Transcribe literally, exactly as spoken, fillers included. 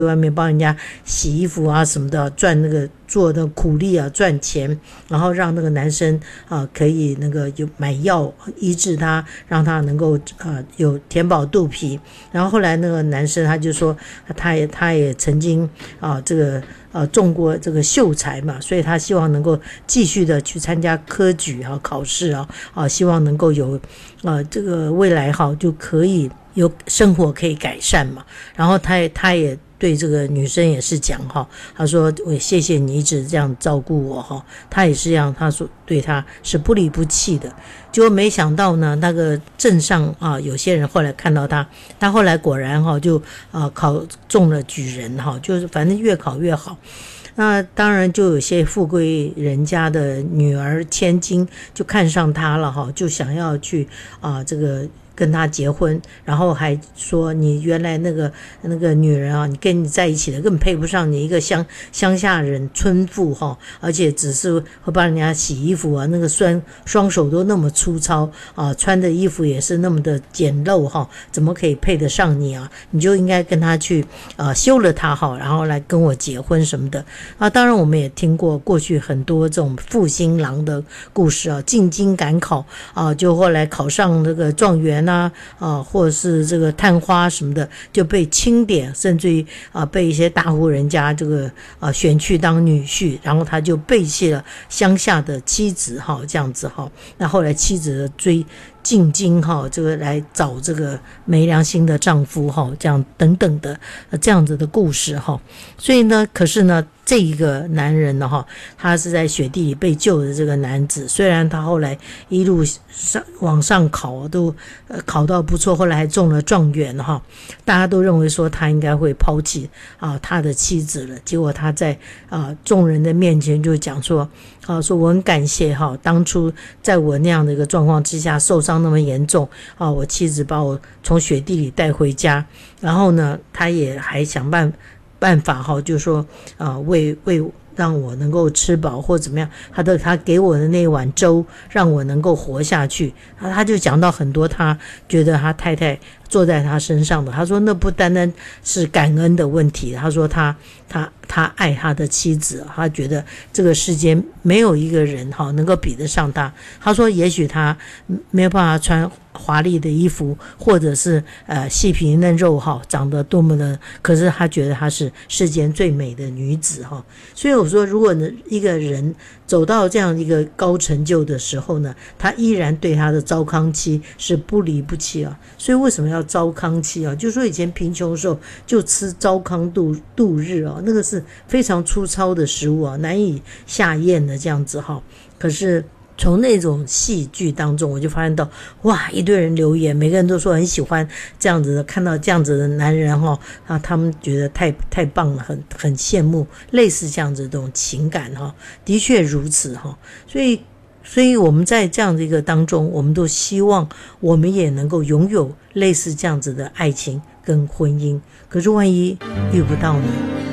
外面帮人家洗衣服啊什么的，赚那个做的苦力啊赚钱，然后让那个男生啊可以那个有买药医治他，让他能够啊有填饱肚皮。然后后来那个男生他就说，他也他也曾经啊这个呃中过这个秀才嘛，所以他希望能够继续的去参加科举啊考试啊啊，希望能够有呃这个未来哈就可以有生活可以改善嘛。然后他也他也对这个女生也是讲哈，他说我谢谢你一直这样照顾我哈，他也是这样，他说对他是不离不弃的。结果没想到呢，那个镇上啊，有些人后来看到他，他后来果然哈就啊考中了举人哈，就是反正越考越好。那当然就有些富贵人家的女儿千金就看上他了哈，就想要去啊这个跟他结婚，然后还说你原来那个那个女人啊，你跟你在一起的根本配不上你一个乡乡下人村妇哈，而且只是会帮人家洗衣服啊，那个双双手都那么粗糙啊，穿的衣服也是那么的简陋哈，怎么可以配得上你啊？你就应该跟他去啊休了他哈，然后来跟我结婚什么的啊。当然我们也听过过去很多这种负心郎的故事啊，进京赶考啊，就后来考上那个状元啊。啊，或者是这个探花什么的，就被钦点，甚至于啊被一些大户人家这个啊选去当女婿，然后他就背弃了乡下的妻子哈，这样子哈。那后来妻子追进京哈，这个来找这个没良心的丈夫哈，这样等等的这样子的故事哈。所以呢，可是呢，这一个男人呢哈，他是在雪地里被救的这个男子，虽然他后来一路上往上考都呃考到不错，后来还中了状元哈，大家都认为说他应该会抛弃啊他的妻子了，结果他在啊众人的面前就讲说啊说我很感谢哈，当初在我那样的一个状况之下受伤那么严重啊，我妻子把我从雪地里带回家，然后呢他也还想办办法哈，就说啊为为让我能够吃饱或怎么样，他的他给我的那碗粥让我能够活下去。他就讲到很多他觉得他太太坐在他身上的，他说那不单单是感恩的问题，他说他他他爱他的妻子，他觉得这个世间没有一个人哈能够比得上他。他说也许他没有办法穿华丽的衣服，或者是呃细皮嫩肉哈，长得多么的，可是他觉得她是世间最美的女子哈。所以我说，如果呢一个人走到这样一个高成就的时候呢，他依然对他的糟糠妻是不离不弃啊。所以为什么要糟糠妻啊？就是说以前贫穷的时候就吃糟糠度度日啊，那个是非常粗糙的食物啊，难以下咽的这样子哈。可是从那种戏剧当中，我就发现到哇，一堆人留言，每个人都说很喜欢这样子的，看到这样子的男人哈啊，他们觉得太太棒了，很很羡慕，类似这样子的这种情感哈，的确如此哈。所以，所以我们在这样的一个当中，我们都希望我们也能够拥有类似这样子的爱情跟婚姻。可是万一遇不到呢？